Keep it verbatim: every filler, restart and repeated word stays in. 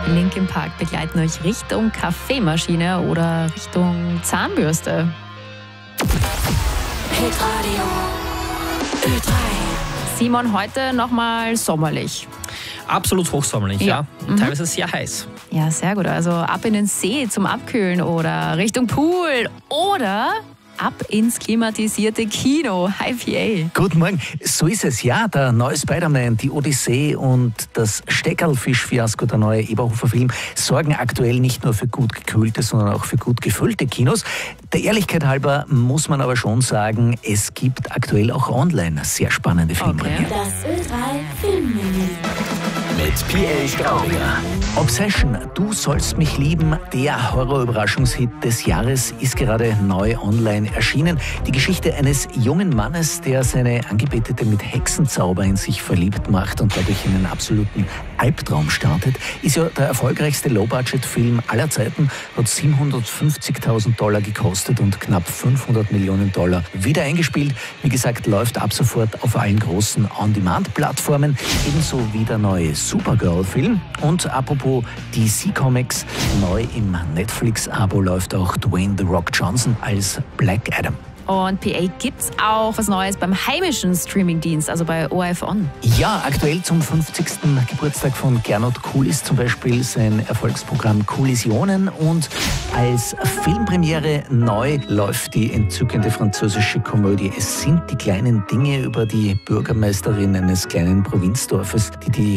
Linkin Park begleiten euch Richtung Kaffeemaschine oder Richtung Zahnbürste. Hitradio Ö drei. Simon, heute nochmal sommerlich. Absolut hochsommerlich, ja. ja. Mhm. Teilweise sehr heiß. Ja, sehr gut. Also ab in den See zum Abkühlen oder Richtung Pool oder ab ins klimatisierte Kino. Hi P A. Guten Morgen. So ist es, ja. Der neue Spider-Man, die Odyssee und das Steckerlfisch-Fiasko, der neue Eberhofer-Film, sorgen aktuell nicht nur für gut gekühlte, sondern auch für gut gefüllte Kinos. Der Ehrlichkeit halber muss man aber schon sagen, es gibt aktuell auch online sehr spannende Filmpremieren. Okay. Das Ö drei Filmmenü. Mit P A Straubinger. Obsession, du sollst mich lieben, der Horror-Überraschungshit des Jahres, ist gerade neu online erschienen. Die Geschichte eines jungen Mannes, der seine Angebetete mit Hexenzauber in sich verliebt macht und dadurch in einen absoluten Albtraum startet, ist ja der erfolgreichste Low-Budget-Film aller Zeiten, hat siebenhundertfünfzigtausend Dollar gekostet und knapp fünfhundert Millionen Dollar wieder eingespielt. Wie gesagt, läuft ab sofort auf allen großen On-Demand-Plattformen, ebenso wie der neue Supergirl-Film. Und apropos D C Comics, neu im Netflix-Abo läuft auch Dwayne The Rock Johnson als Black Adam. Und P A, gibt's auch was Neues beim heimischen Streamingdienst, also bei O R F On? Ja, aktuell zum fünfzigsten Geburtstag von Gernot Kulis zum Beispiel sein Erfolgsprogramm Kollisionen. Und als Filmpremiere neu läuft die entzückende französische Komödie Es sind die kleinen Dinge über die Bürgermeisterin eines kleinen Provinzdorfes, die die